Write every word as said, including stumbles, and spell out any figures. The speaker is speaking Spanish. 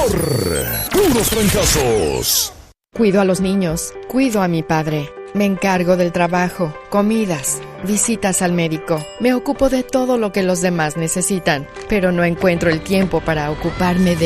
Puros fracasos. Cuido a los niños, cuido a mi padre. Me encargo del trabajo, comidas, visitas al médico. Me ocupo de todo lo que los demás necesitan, pero no encuentro el tiempo para ocuparme de